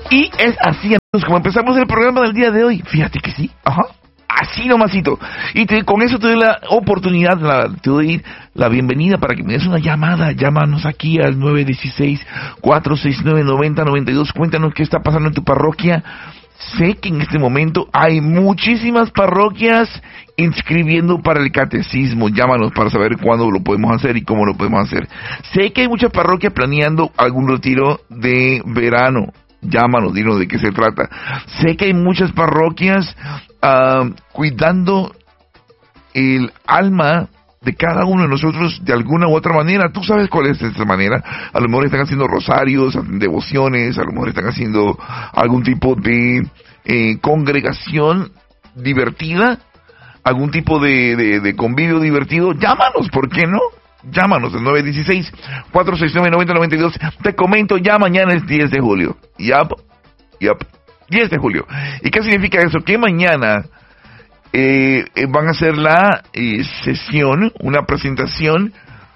Y es así, amigos, como empezamos el programa del día de hoy. Fíjate que sí, así nomasito. Y con eso te doy la oportunidad, te doy la bienvenida para que me des una llamada. Llámanos aquí al 916-469-9092. Cuéntanos qué está pasando en tu parroquia. Sé que en este momento hay muchísimas parroquias inscribiendo para el catecismo. Llámanos para saber cuándo lo podemos hacer y cómo lo podemos hacer. Sé que hay muchas parroquias planeando algún retiro de verano. Llámanos, dinos de qué se trata. Sé que hay muchas parroquias cuidando el alma de cada uno de nosotros de alguna u otra manera. Tú sabes cuál es esa manera. A lo mejor están haciendo rosarios, devociones, a lo mejor están haciendo algún tipo de congregación divertida, algún tipo de convivio divertido. Llámanos, ¿por qué no? Llámanos al 916-469-9092. Te comento, ya mañana es 10 de julio. Yup, 10 de julio. ¿Y qué significa eso? Que mañana van a hacer la sesión, una presentación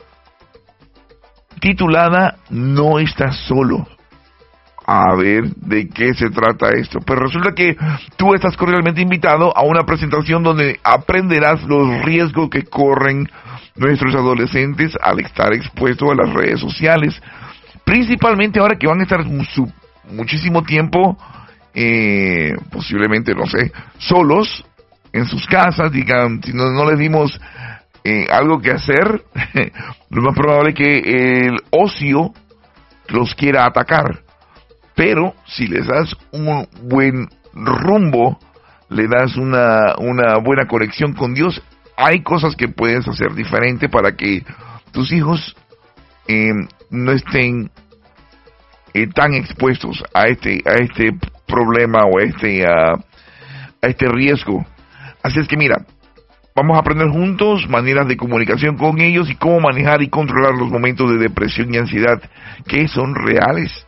titulada No estás solo. A ver, ¿de qué se trata esto? Pues resulta que tú estás cordialmente invitado a una presentación donde aprenderás los riesgos que corren nuestros adolescentes al estar expuestos a las redes sociales. Principalmente ahora que van a estar muchísimo tiempo, posiblemente, no sé, solos en sus casas. Digan, si no les dimos algo que hacer, lo más probable es que el ocio los quiera atacar. Pero si les das un buen rumbo, le das una buena conexión con Dios, hay cosas que puedes hacer diferente para que tus hijos no estén tan expuestos a este problema o a este riesgo. Así es que mira, vamos a aprender juntos maneras de comunicación con ellos y cómo manejar y controlar los momentos de depresión y ansiedad que son reales.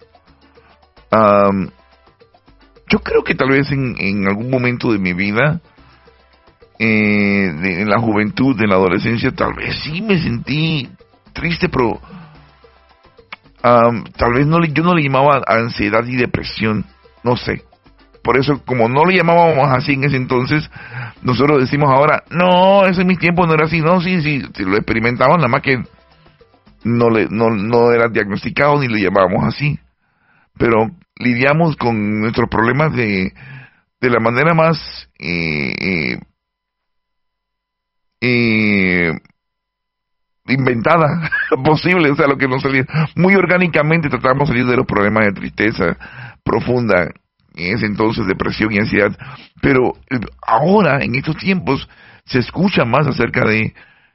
Yo creo que tal vez en algún momento de mi vida, en la juventud, en la adolescencia, tal vez sí me sentí triste, pero tal vez yo no le llamaba ansiedad y depresión, no sé. Por eso, como no le llamábamos así en ese entonces, nosotros decimos ahora, no, eso en mis tiempos no era así. No, sí, lo experimentaban, nada más que no era diagnosticado ni le llamábamos así. Pero lidiamos con nuestros problemas de la manera más inventada posible, o sea, lo que nos salía. Muy orgánicamente tratamos de salir de los problemas de tristeza profunda, en ese entonces depresión y ansiedad. Pero ahora, en estos tiempos, se escucha más acerca de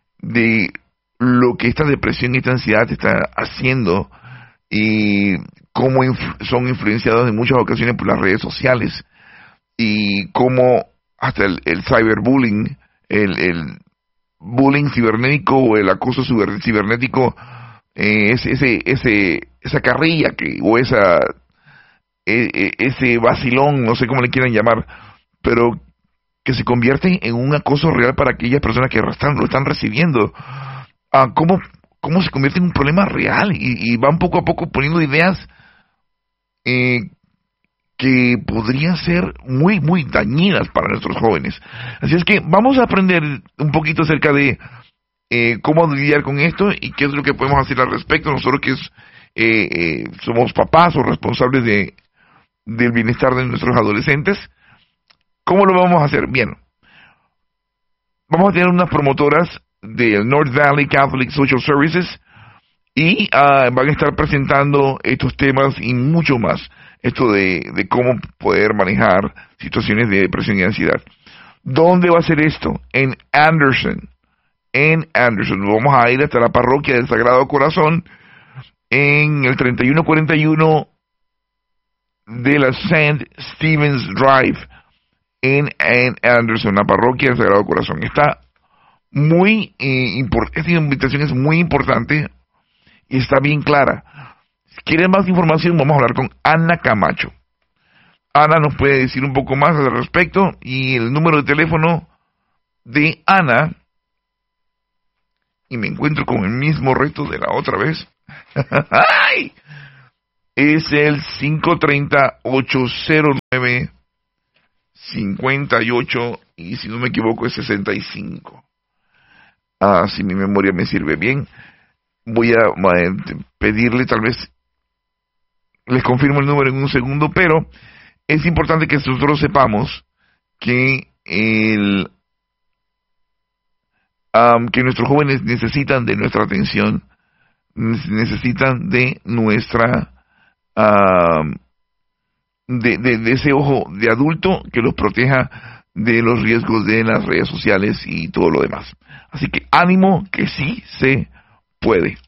lo que esta depresión y esta ansiedad está haciendo y cómo son influenciados en muchas ocasiones por las redes sociales y cómo hasta el cyberbullying, el bullying cibernético o el acoso cibernético, esa carrilla o ese vacilón, no sé cómo le quieran llamar, pero que se convierte en un acoso real para aquellas personas que lo están recibiendo. ¿Cómo se convierte en un problema real? Y van poco a poco poniendo ideas que podrían ser muy, muy dañinas para nuestros jóvenes. Así es que vamos a aprender un poquito acerca de cómo lidiar con esto y qué es lo que podemos hacer al respecto. Nosotros que somos papás o responsables del bienestar de nuestros adolescentes. ¿Cómo lo vamos a hacer? Bien, vamos a tener unas promotoras del North Valley Catholic Social Services y van a estar presentando estos temas y mucho más. Esto de cómo poder manejar situaciones de depresión y ansiedad. ¿Dónde va a ser esto? En Anderson. Vamos a ir hasta la parroquia del Sagrado Corazón en el 3141 de la St. Stephen's Drive en Anderson, la parroquia del Sagrado Corazón. Está muy esta invitación es muy importante y está bien clara. Si quieren más información, vamos a hablar con Ana Camacho. Ana nos puede decir un poco más al respecto y el número de teléfono de Ana, y me encuentro con el mismo reto de la otra vez. ¡Ay! es el 530-809-58, y si no me equivoco es 65. Si mi memoria me sirve bien, voy a pedirle, tal vez les confirmo el número en un segundo, pero es importante que nosotros sepamos que que nuestros jóvenes necesitan de nuestra atención, necesitan de nuestra de ese ojo de adulto que los proteja de los riesgos de las redes sociales y todo lo demás. Así que ánimo, que sí se puede.